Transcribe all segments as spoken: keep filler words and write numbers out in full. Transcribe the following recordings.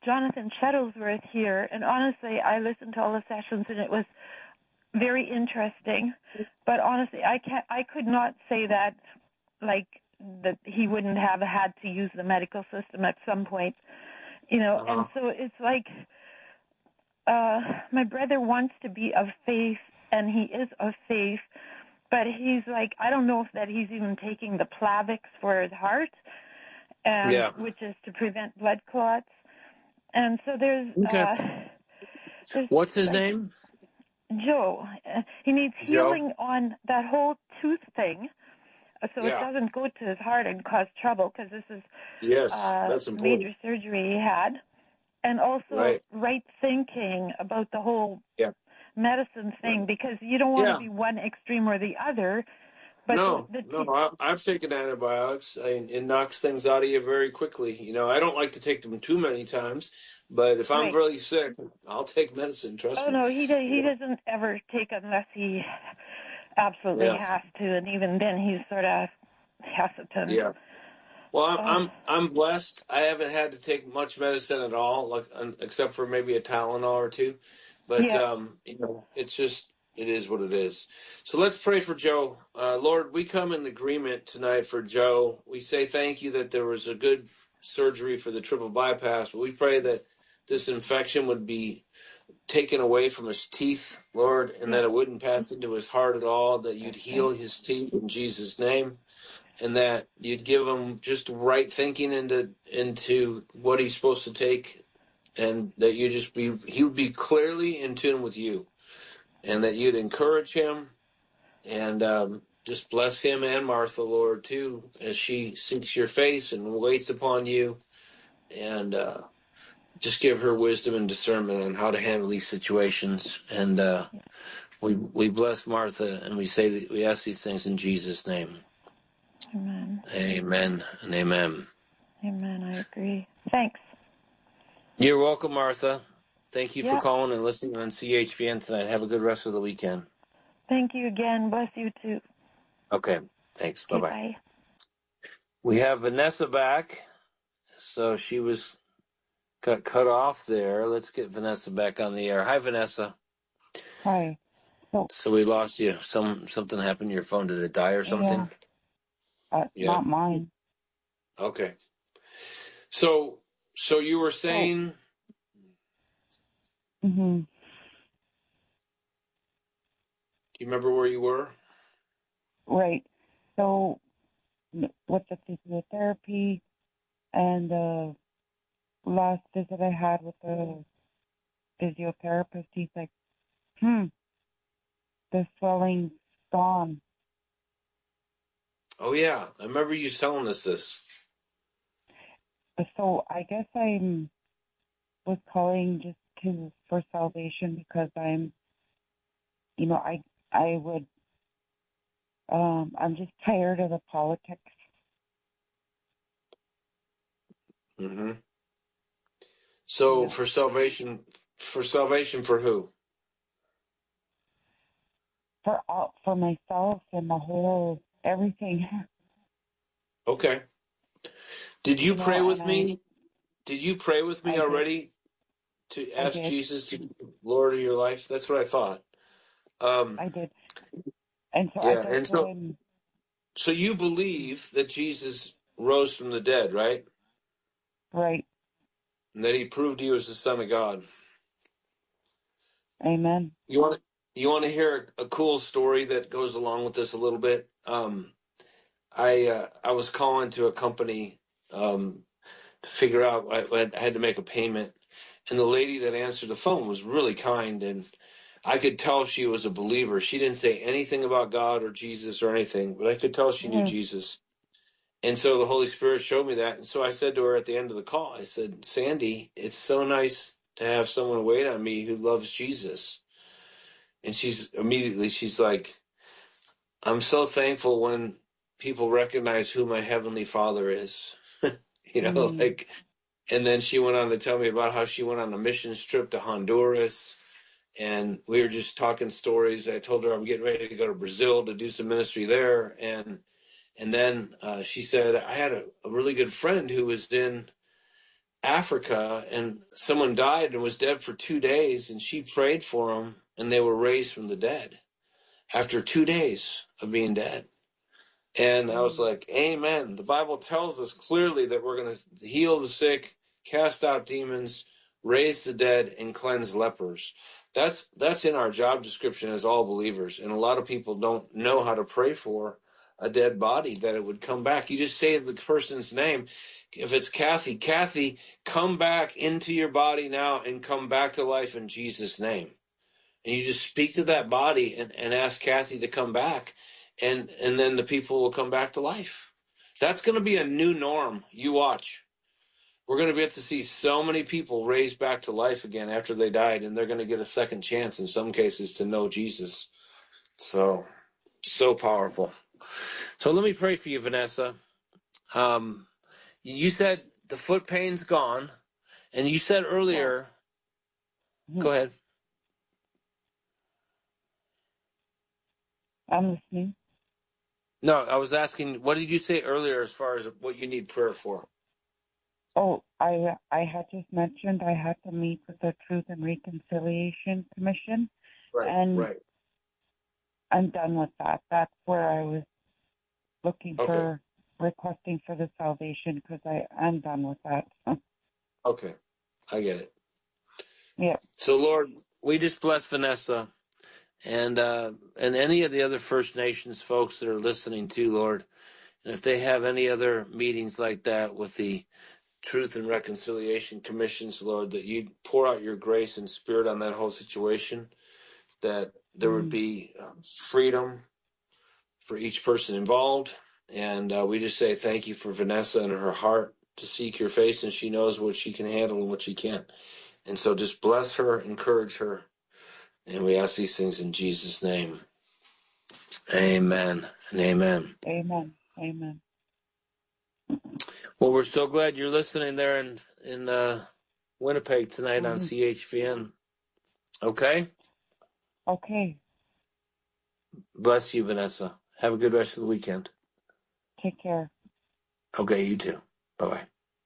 Jonathan Shuttlesworth here, and honestly, I listened to all the sessions, and it was very interesting. But honestly, I can't. I could not say that, like, that he wouldn't have had to use the medical system at some point, you know. Uh-huh. And so it's like, uh, my brother wants to be of faith, and he is of faith, but he's like, I don't know if that he's even taking the Plavix for his heart, and Yeah. which is to prevent blood clots. And so there's, Okay. uh, there's What's his like, name? Joe. Uh, he needs Joe? healing on that whole tooth thing, uh, so it Yeah. doesn't go to his heart and cause trouble, because this is Yes, uh, that's important. major surgery he had. And also Right. right thinking about the whole Yeah. medicine thing, because you don't want to Yeah. be one extreme or the other. But No, the, no, the I, I've taken antibiotics. I, it knocks things out of you very quickly. You know, I don't like to take them too many times, but if I'm right. really sick, I'll take medicine. Trust Oh me. no, he do, he doesn't ever take unless he absolutely Yeah, has to, and even then he's sort of hesitant. yeah. Well, I'm Uh, I'm I'm blessed. I haven't had to take much medicine at all, like un, except for maybe a Tylenol or two. But yeah, um, you know, it's just it is what it is. So let's pray for Joe. Uh, Lord, we come in agreement tonight for Joe. We say thank you that there was a good surgery for the triple bypass, but we pray that this infection would be taken away from his teeth, Lord, and yeah, that it wouldn't pass into his heart at all. That you'd heal his teeth in Jesus' name. And that you'd give him just right thinking into into what he's supposed to take, and that you just be he would be clearly in tune with you, and that you'd encourage him, and um, just bless him and Martha, Lord, too, as she seeks your face and waits upon you, and uh, just give her wisdom and discernment on how to handle these situations. And uh, we we bless Martha, and we say that we ask these things in Jesus' name. amen. Amen and amen. Amen, I agree. Thanks. You're welcome, Martha. Thank you for Yeah, calling and listening on C H V N tonight. Have a good rest of the weekend. thank you again. Bless you too. Okay, thanks. Okay, Bye-bye. bye. We have Vanessa back. So she was got cut off there. Let's get Vanessa back on the air. Hi, Vanessa. Hi. So, So we lost you. Some Something happened to your phone. Did it die or yeah, something? uh, Yeah. not mine. Okay. So so you were So, saying... hmm Do you remember where you were? right. So, m- with the physiotherapy and the last visit I had with the physiotherapist, he's like, hmm, the swelling's gone. Oh, yeah. I remember you telling us this. So, I guess I'm was calling just to for salvation because I'm, you know, I I would, um, I'm just tired of the politics. Mm-hmm. So Yeah. for salvation, for salvation for who? For all, for myself and the whole everything. Okay. Did you You know, pray and with I me? Did you pray with me I did already to I ask did Jesus to be Lord of your life? That's what I thought. Um, I did, and so I yeah, guess and what so I'm so you believe that Jesus rose from the dead, right? right. And that he proved he was the Son of God. Amen. You want you want to hear a, a cool story that goes along with this a little bit? Um, I uh, I was calling to a company um, to figure out I, I had to make a payment, and the lady that answered the phone was really kind, and I could tell she was a believer. She didn't say anything about God or Jesus or anything, but I could tell she knew Mm, Jesus. And so the Holy Spirit showed me that. And so I said to her at the end of the call, I said, Sandy, it's so nice to have someone wait on me who loves Jesus. And she's immediately, she's like, I'm so thankful when people recognize who my Heavenly Father is. you know, mm, like, and then she went on to tell me about how she went on a missions trip to Honduras. And we were just talking stories. I told her I'm getting ready to go to Brazil to do some ministry there. And and then uh, she said, I had a, a really good friend who was in Africa, and someone died and was dead for two days, and she prayed for them, and they were raised from the dead after two days of being dead. And I was like, amen. The Bible tells us clearly that we're going to heal the sick, cast out demons, raise the dead, and cleanse lepers. That's that's in our job description as all believers. And a lot of people don't know how to pray for a dead body, that it would come back. You just say the person's name. If it's Kathy, Kathy, come back into your body now and come back to life in Jesus' name. And you just speak to that body and, and ask Kathy to come back. And and then the people will come back to life. That's going to be a new norm. You watch. We're going to be able to see so many people raised back to life again after they died, and they're going to get a second chance in some cases to know Jesus. So, so powerful. So let me pray for you, Vanessa. Um, you said the foot pain's gone, and you said earlier, Yeah. Go ahead. I'm listening. No, I was asking, what did you say earlier as far as what you need prayer for? Oh, I I had just mentioned I had to meet with the Truth and Reconciliation Commission, Right, and right. I'm done with that. That's where I was looking Okay. for, requesting for the salvation, because I I'm done with that. Okay, I get it. Yeah. So, Lord, we just bless Vanessa and uh, and any of the other First Nations folks that are listening too, Lord. And if they have any other meetings like that with the Truth and Reconciliation Commissions, Lord, that you'd pour out your grace and spirit on that whole situation, that there would Mm. be uh, freedom for each person involved. And uh, we just say thank you for Vanessa and her heart to seek your face, and she knows what she can handle and what she can't. And so just bless her, encourage her, and we ask these things in Jesus' name. Amen and amen. Amen. Amen. Well, we're so glad you're listening there in, in uh, Winnipeg tonight on Mm-hmm. C H V N. Okay? Okay. Bless you, Vanessa. Have a good rest of the weekend. Take care. Okay, you too. Bye-bye.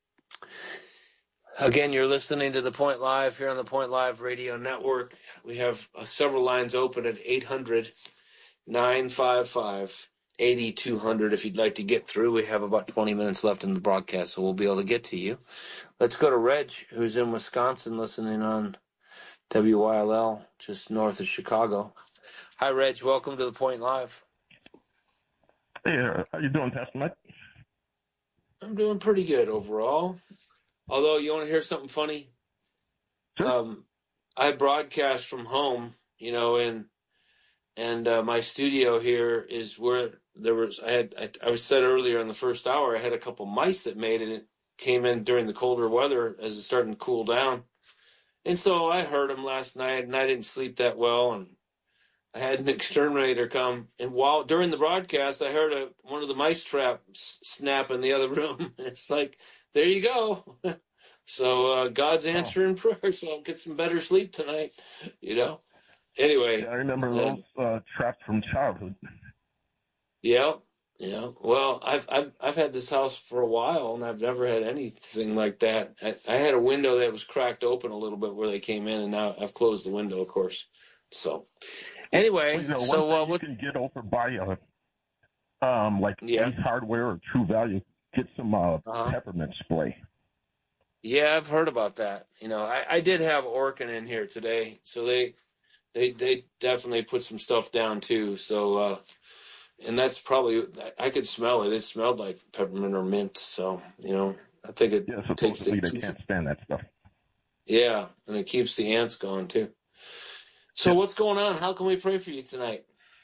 Again, you're listening to The Point Live here on the Point Live Radio Network. We have uh, several lines open at eight hundred, nine five five, eight two zero zero if you'd like to get through. We have about twenty minutes left in the broadcast, so we'll be able to get to you. Let's go to Reg, who's in Wisconsin, listening on W Y L L, just north of Chicago. Hi, Reg. Welcome to The Point Live. Hey, uh, how you doing, Pastor Mike? I'm doing pretty good overall. Although, you want to hear something funny? Sure. Um, I broadcast from home, you know, and and uh, my studio here is where there was. I had. I, I was said earlier in the first hour, I had a couple mice that made it. It came in during the colder weather as it's starting to cool down, and so I heard them last night, and I didn't sleep that well, and I had an exterminator come, and while during the broadcast, I heard a, one of the mice traps snap in the other room. It's like, there you go. So uh, God's answering prayer, so I'll get some better sleep tonight, you know. Anyway. Yeah, I remember uh, those uh, traps from childhood. Yeah, yeah. Well, I've I've I've had this house for a while, and I've never had anything like that. I, I had a window that was cracked open a little bit where they came in, and now I've closed the window, of course. So, anyway, Well, you know, one so thing uh, you what? can get over by uh, um, like Yeah. Ace Hardware or True Value, get some uh, Uh-huh. peppermint spray. Yeah, I've heard about that. You know, I, I did have Orkin in here today, so they they they definitely put some stuff down too. So, uh, and that's probably, I could smell it. It smelled like peppermint or mint. So, you know, I think it Yeah, takes supposedly the they can't stand that stuff. yeah, and it keeps the ants going too. So, Yeah. what's going on? How can we pray for you tonight?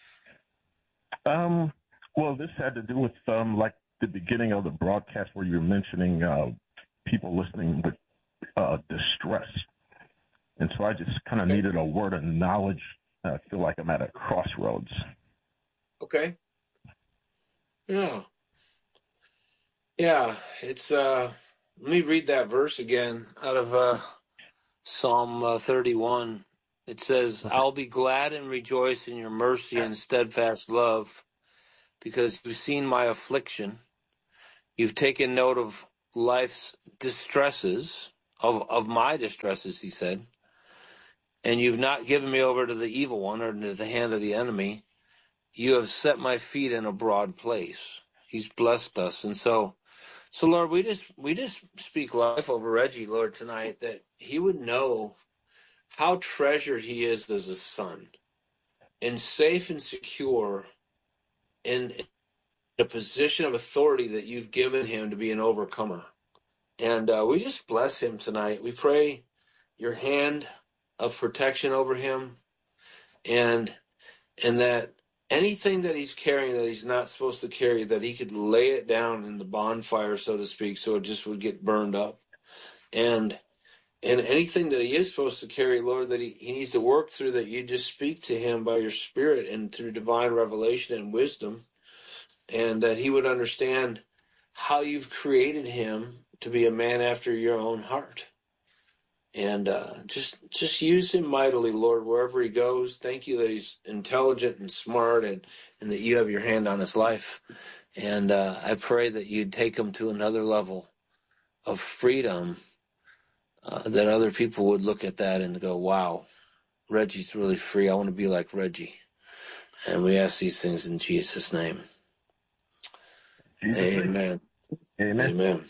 Um, well, this had to do with um, like the beginning of the broadcast where you were mentioning uh, people listening with uh, distress. And so I just kind of needed a word of knowledge. I feel like I'm at a crossroads. Okay. Yeah. Yeah. It's, uh, let me read that verse again out of uh, Psalm uh, thirty-one. It says, Okay. I'll be glad and rejoice in your mercy and steadfast love, because you've seen my affliction. You've taken note of life's distresses, of, of my distresses, he said, and you've not given me over to the evil one or to the hand of the enemy. You have set my feet in a broad place. He's blessed us. And so, so Lord, we just, we just speak life over Reggie, Lord, tonight, that he would know how treasured he is as a son, and safe and secure in a position of authority that you've given him to be an overcomer. And uh, we just bless him tonight. We pray your hand of protection over him, and and that anything that he's carrying that he's not supposed to carry, that he could lay it down in the bonfire, so to speak, so it just would get burned up. And and anything that he is supposed to carry, Lord, that he, he needs to work through, that you just speak to him by your Spirit and through divine revelation and wisdom, and that he would understand how you've created him to be a man after your own heart. And uh, just just use him mightily, Lord, wherever he goes. Thank you that he's intelligent and smart, and, and that you have your hand on his life. And uh, I pray that you'd take him to another level of freedom, uh, that other people would look at that and go, wow, Reggie's really free. I want to be like Reggie. And we ask these things in Jesus' name. Jesus Amen. Amen. Amen.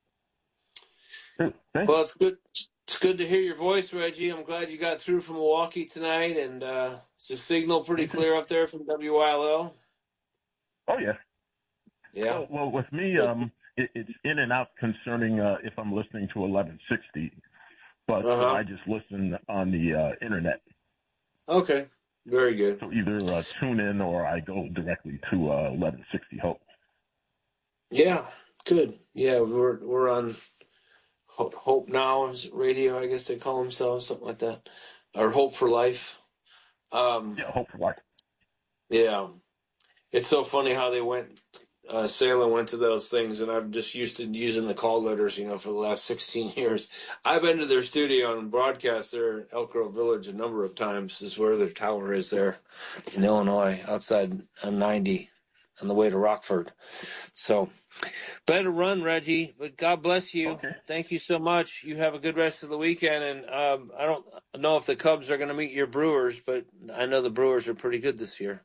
Thank Well, it's good. It's good to hear your voice, Reggie. I'm glad you got through from Milwaukee tonight, and uh, is the signal pretty clear up there from W Y L L? Oh yeah. Yeah. Well, well with me, um, it, it's in and out concerning uh, if I'm listening to eleven sixty, but uh, Uh-huh. I just listen on the uh, internet. Okay. Very good. So either uh, tune in or I go directly to uh, eleven sixty Hope. Yeah. Good. Yeah, we're we're on Ho- Hope Now is it radio, I guess they call themselves, something like that, or Hope for Life. Um, Yeah, Hope for Life. yeah. It's so funny how they went. Uh, Salem went to those things, and I'm just used to using the call letters, you know, for the last sixteen years. I've been to their studio and broadcast there in Elk Grove Village a number of times. This is where their tower is there in Illinois, outside on ninety, on the way to Rockford. So, better run, Reggie, but God bless you. Okay. Thank you so much. You have a good rest of the weekend, and um, I don't know if the Cubs are going to meet your Brewers, but I know the Brewers are pretty good this year.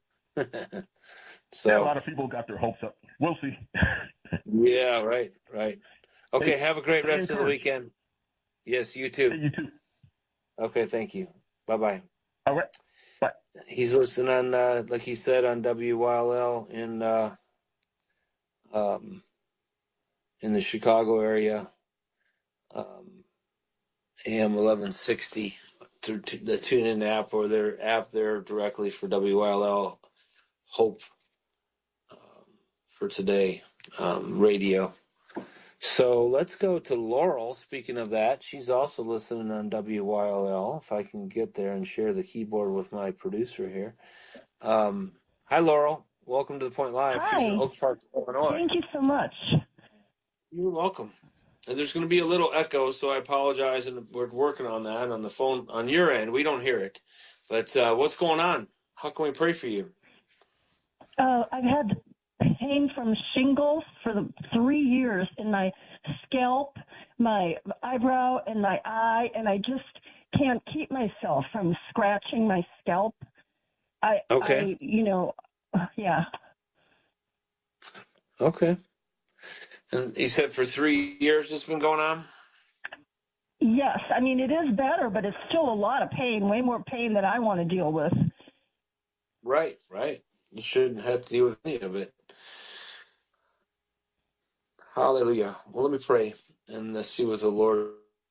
So, yeah, a lot of people got their hopes up. We'll see. yeah, right, right. Okay, Hey, have a great stay rest of the encouraged. weekend. Yes, you Hey, too. you too. Okay, thank you. Bye-bye. All right. Bye. He's listening on, uh, like he said, on W Y L L in uh, um, in the Chicago area, um, A M eleven sixty, through t- the TuneIn app or their app there directly for W Y L L Hope um, for today um, radio. So let's go to Laurel. Speaking of that, she's also listening on W Y L L. If I can get there and share the keyboard with my producer here. Um, hi, Laurel. Welcome to the Point Live. Hi. She's in Oak Park, Illinois. Thank you so much. You're welcome. And there's going to be a little echo, so I apologize. And we're working on that on the phone on your end. We don't hear it. But uh, what's going on? How can we pray for you? Uh, I've had pain from shingles for the three years in my scalp, my eyebrow, and my eye, and I just can't keep myself from scratching my scalp. I, Okay. I, you know, yeah. Okay. And you said for three years it's been going on? Yes, I mean, it is better, but it's still a lot of pain, way more pain than I want to deal with. Right, right. You shouldn't have to deal with any of it. Hallelujah. Well, let me pray and let's see what the Lord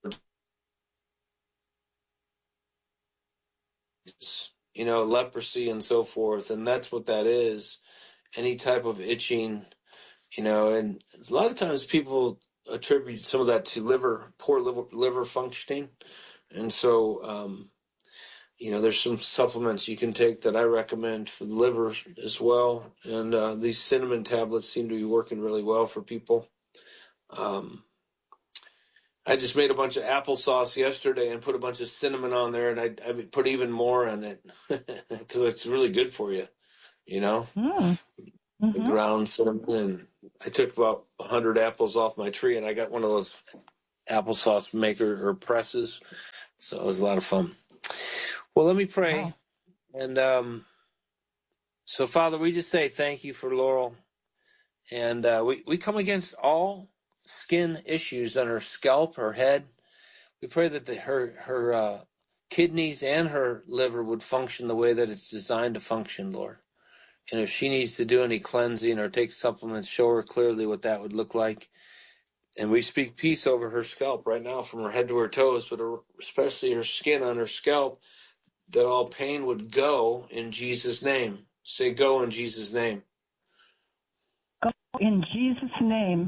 is. You know, leprosy and so forth, and that's what that is. Any type of itching, you know, and a lot of times people attribute some of that to liver, poor liver, liver functioning. And so, um, you know, there's some supplements you can take that I recommend for the liver as well. And uh, these cinnamon tablets seem to be working really well for people. Um, I just made a bunch of applesauce yesterday and put a bunch of cinnamon on there, and I, I put even more on it because it's really good for you, you know? Mm. Mm-hmm. the ground cinnamon, and I took about a hundred apples off my tree, and I got one of those applesauce maker or presses. So it was a lot of fun. Well, let me pray. Wow. And um, so, Father, we just say thank you for Laurel. And uh, we, we come against all skin issues on her scalp, her head. We pray that the, her, her uh, kidneys and her liver would function the way that it's designed to function, Lord. And if she needs to do any cleansing or take supplements, show her clearly what that would look like. And we speak peace over her scalp right now from her head to her toes, but her, especially her skin on her scalp, that all pain would go in Jesus' name. Say go in Jesus' name. Go in Jesus' name.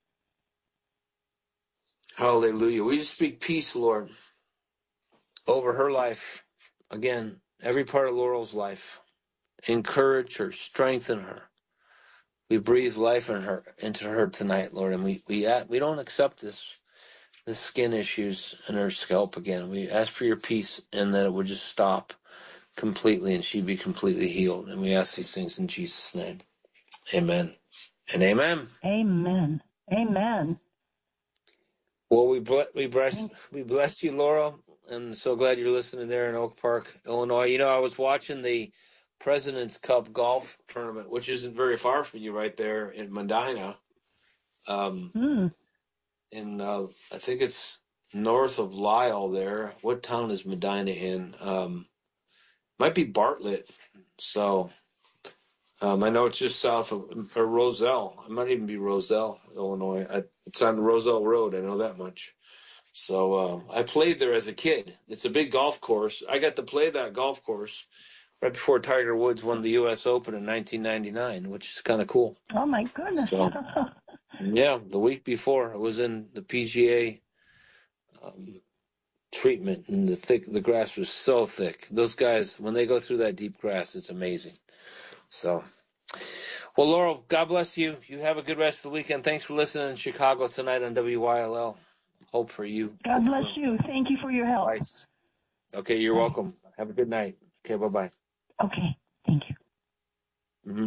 Hallelujah. We just speak peace, Lord, over her life. Again, every part of Laurel's life. Encourage her, strengthen her. We breathe life in her, into her tonight, Lord, and we we we don't accept this this skin issues in her scalp again. We ask for your peace and that it would just stop completely and she'd be completely healed. And we ask these things in Jesus' name. Amen and amen. Amen. Amen. Well, we bless we bless we bless you, Laura, and so glad you're listening there in Oak Park, Illinois. You know, I was watching the President's Cup golf tournament, which isn't very far from you, right there in Medina. Um, Mm. in uh, I think it's north of Lisle. There, what town is Medina in? Um, might be Bartlett. So um, I know it's just south of or Roselle. It might even be Roselle, Illinois. I, it's on Roselle Road. I know that much. So uh, I played there as a kid. It's a big golf course. I got to play that golf course right before Tiger Woods won the U S Open in nineteen ninety-nine, which is kind of cool. Oh, my goodness. So, yeah, the week before, I was in the P G A um, treatment, and the thick the grass was so thick. Those guys, when they go through that deep grass, it's amazing. So, well, Laurel, God bless you. You have a good rest of the weekend. Thanks for listening in Chicago tonight on W Y L L. Hope for you. God bless you. Thank you for your help. Bye. Okay, you're Bye. welcome. Have a good night. Okay, bye-bye. Okay. Thank you. Mm-hmm.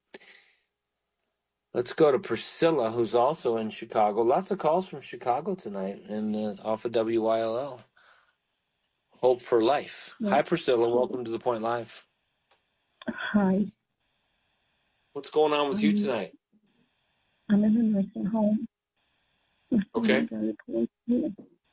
Let's go to Priscilla, who's also in Chicago. Lots of calls from Chicago tonight and uh, off of W Y L L. Hope for Life. Yeah. Hi, Priscilla. Welcome to The Point Live. Hi. What's going on with Um, you tonight? I'm in a nursing home. I'm Okay. very close to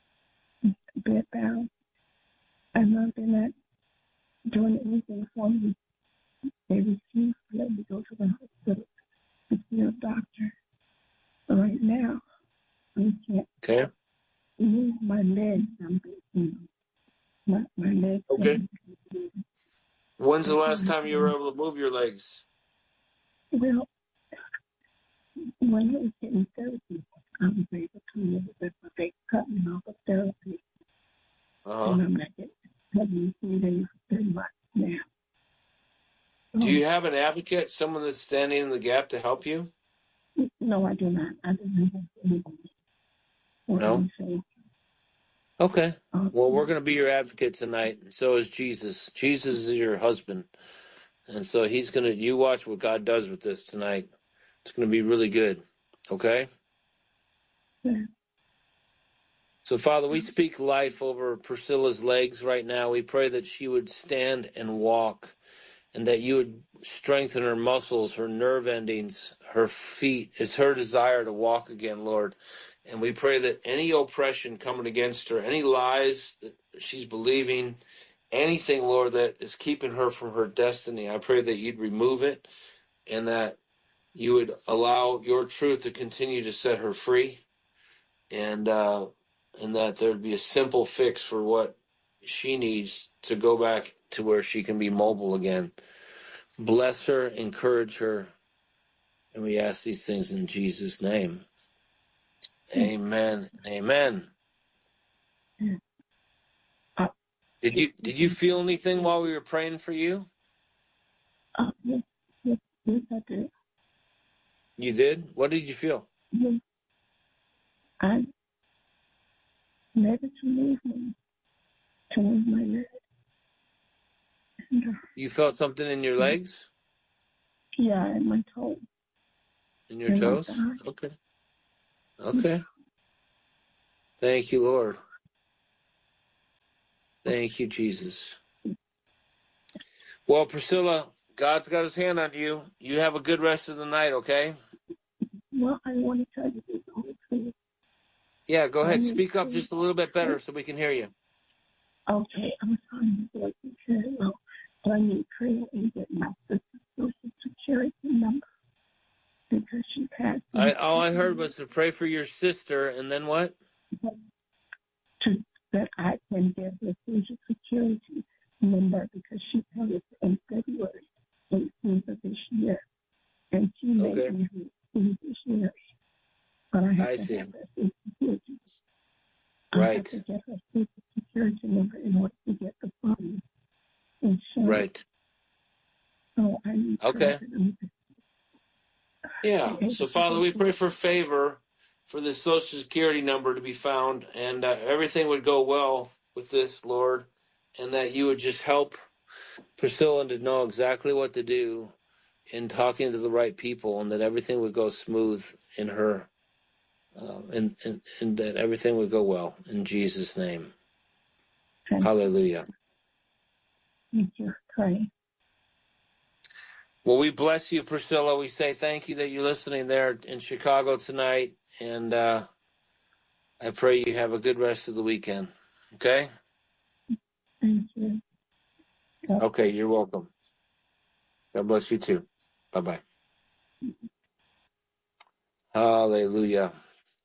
bed bound. I've not been at doing anything for me. They refuse to let me go to the hospital to see a doctor. So right now, I can't Okay. move my legs. I'm you know, my, my legs. Okay. Are, When's the last time you were able to move your legs? well, when I was getting therapy, I was able to move it, but they cut me off of therapy. Uh-huh. And I'm not getting three days very much now. Do you have an advocate, someone that's standing in the gap to help you? No, I do not. I don't have anybody. No? Okay. Um, Well, we're going to be your advocate tonight. So is Jesus. Jesus is your husband. And so he's going to, you watch what God does with this tonight. It's going to be really good. Okay? yeah. So, Father, we speak life over Priscilla's legs right now. We pray that she would stand and walk, and that you would strengthen her muscles, her nerve endings, her feet. It's her desire to walk again, Lord. And we pray that any oppression coming against her, any lies that she's believing, anything, Lord, that is keeping her from her destiny, I pray that you'd remove it and that you would allow your truth to continue to set her free, and uh, and that there'd be a simple fix for what she needs to go back to where she can be mobile again. Bless her, encourage her, and we ask these things in Jesus' name. Amen. Amen. Did you did you feel anything while we were praying for you? Uh, yes, yes, yes, I did. You did? What did you feel? Yes. I never to leave me, to move my leg. And, uh, You felt something in your legs? Yeah, in my toe. In your In my toes? thigh. Okay. Okay. Thank you, Lord. Thank you, Jesus. Well, Priscilla, God's got his hand on you. You have a good rest of the night, okay? Well, I want to tell you this also. Yeah, go I ahead. need Speak up prayer. just a little bit better so we can hear you. Okay, I'm sorry, voice is very low. But I need prayer and get my sister's social security number because she passed I away. all I heard was to pray for your sister, and then what? To, that I can get the social security number because she passed in February eighteenth of this year. And she made Okay. me her beneficiary. But I have I to see. have that social security. Right. I have to get her social security number in order to get the funds insurance. Right. So I need Okay. prayer. Yeah. So, Father, we pray for favor for the Social Security number to be found, and uh, everything would go well with this, Lord, and that you would just help Priscilla to know exactly what to do in talking to the right people, and that everything would go smooth in her, uh, and, and, and that everything would go well. In Jesus' name. Thank Hallelujah. Thank you. Pray. Well, we bless you, Priscilla. We say thank you that you're listening there in Chicago tonight, and uh, I pray you have a good rest of the weekend. Okay? Thank you. God. Okay, you're welcome. God bless you too. Bye-bye. Hallelujah.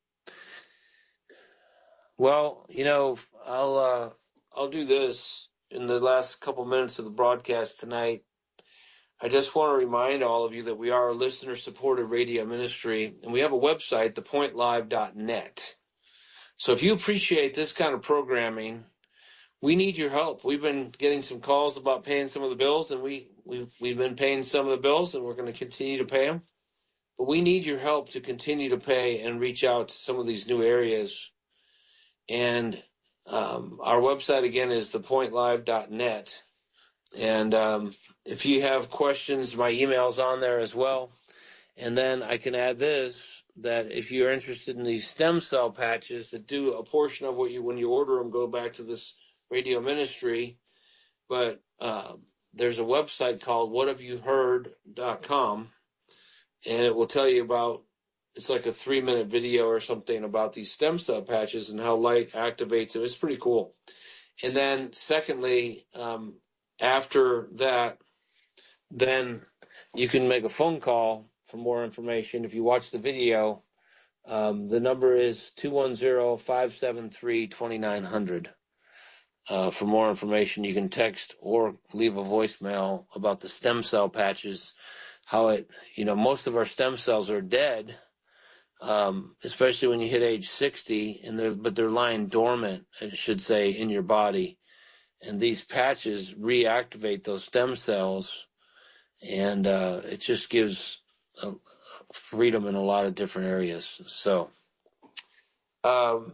Well, you know, I'll uh, I'll do this in the last couple minutes of the broadcast tonight. I just want to remind all of you that we are a listener-supported radio ministry, and we have a website, the point live dot net. So if you appreciate this kind of programming, we need your help. We've been getting some calls about paying some of the bills, and we, we've, we've been paying some of the bills, and we're going to continue to pay them. But we need your help to continue to pay and reach out to some of these new areas. And um, our website, again, is the point live dot net. And um, if you have questions, my email's on there as well. And then I can add this, that if you're interested in these stem cell patches that do a portion of what you, when you order them, go back to this radio ministry. But uh, there's a website called what have you heard dot com, and it will tell you about, it's like a three-minute video or something about these stem cell patches and how light activates them. It's pretty cool. And then secondly, um, after that, then you can make a phone call for more information. If you watch the video, um, the number is two one zero, five seven three, two nine zero zero. Uh, for more information, you can text or leave a voicemail about the stem cell patches, how it, you know, most of our stem cells are dead, um, especially when you hit age sixty, and they're, but they're lying dormant, I should say, in your body. And these patches reactivate those stem cells, and uh, it just gives uh, freedom in a lot of different areas. So, um,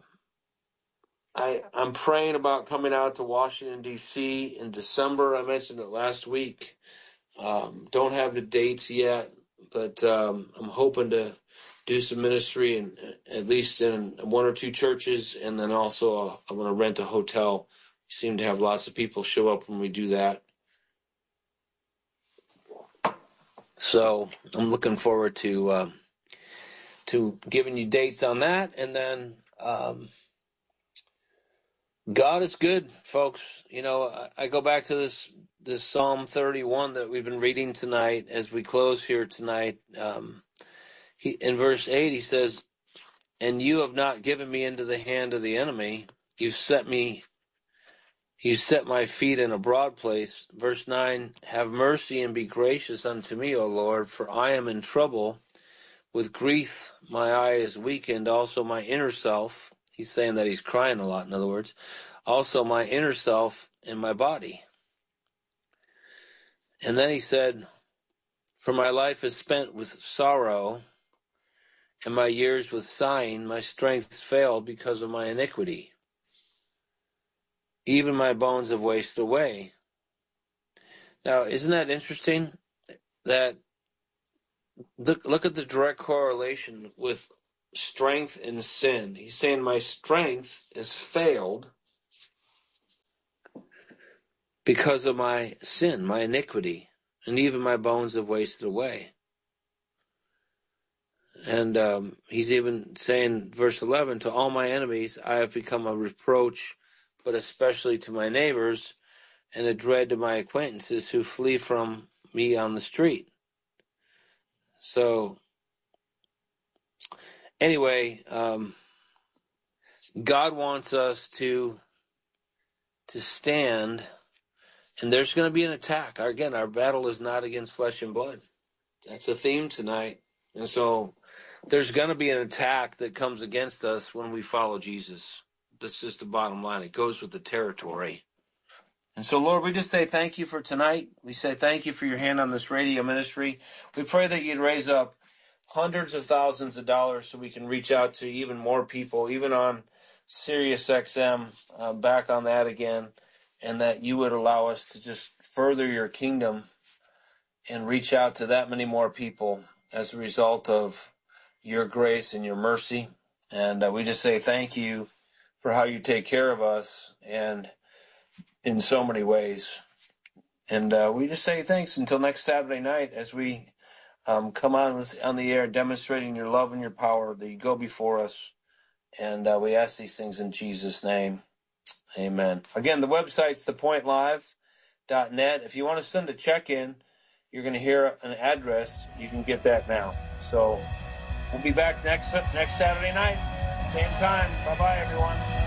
I, I'm praying about coming out to Washington, D C in December. I mentioned it last week. Um, don't have the dates yet, but um, I'm hoping to do some ministry in at least in one or two churches, and then also uh, I'm going to rent a hotel. We seem to have lots of people show up when we do that. So I'm looking forward to uh, to giving you dates on that, and then um, God is good, folks. You know, I, I go back to this this Psalm thirty-one that we've been reading tonight as we close here tonight. Um, he, in verse eight, he says, "And you have not given me into the hand of the enemy. You set me, you set my feet in a broad place." Verse nine, "Have mercy and be gracious unto me, O Lord, for I am in trouble. With grief my eye is weakened, also my inner self." He's saying that he's crying a lot, in other words. "Also my inner self and my body." And then he said, "For my life is spent with sorrow, and my years with sighing. My strength failed because of my iniquity. Even my bones have wasted away." Now, isn't that interesting? That look, look at the direct correlation with strength and sin. He's saying my strength is failed because of my sin, my iniquity, and even my bones have wasted away. And um, he's even saying, verse eleven, to all my enemies I have become a reproach, but especially to my neighbors, and a dread to my acquaintances who flee from me on the street. So, anyway, um, God wants us to to stand, and there's going to be an attack. Again, our battle is not against flesh and blood. That's a theme tonight. And so there's going to be an attack that comes against us when we follow Jesus. That's just the bottom line. It goes with the territory. And so, Lord, we just say thank you for tonight. We say thank you for your hand on this radio ministry. We pray that you'd raise up hundreds of thousands of dollars so we can reach out to even more people, even on Sirius X M, uh, back on that again, and that you would allow us to just further your kingdom and reach out to that many more people as a result of your grace and your mercy. And uh, we just say thank you for how you take care of us and in so many ways. And uh, we just say thanks until next Saturday night as we um, come on this, on the air demonstrating your love and your power, that you go before us. And uh, we ask these things in Jesus' name. Amen. Again, the website's the point live dot net. If you want to send a check in, you're going to hear an address. You can get that now. So we'll be back next next Saturday night, same time. Bye-bye, everyone.